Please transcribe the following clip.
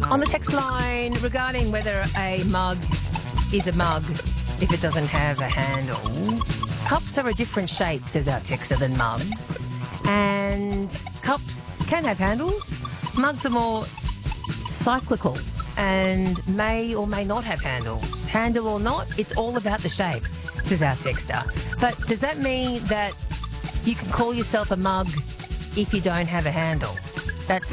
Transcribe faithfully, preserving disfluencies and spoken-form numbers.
On the text line regarding whether a mug is a mug if it doesn't have a handle, cups are a different shape, says our texter, than mugs. And cups can have handles. Mugs are more cyclical and may or may not have handles. Handle or not, it's all about the shape, says our texter. But does that mean that you can call yourself a mug if you don't have a handle?